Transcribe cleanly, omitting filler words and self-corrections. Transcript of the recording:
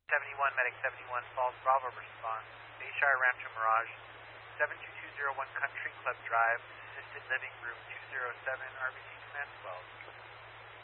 71, Medic 71, Falls Bravo response. Bayshire Rancho Mirage, 72201 Country Club Drive, Assisted Living Room 207, RBC Command 12.